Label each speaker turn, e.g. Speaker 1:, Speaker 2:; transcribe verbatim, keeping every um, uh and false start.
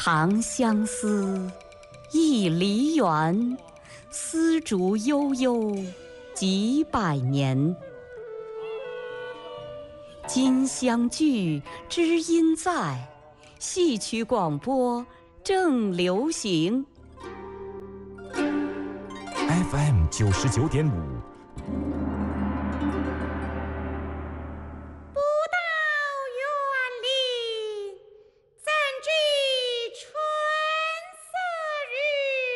Speaker 1: 长相思，亦梨园，丝竹悠悠，几百年。今相聚，知音在，戏曲广播正流行。
Speaker 2: F M 九十九点五。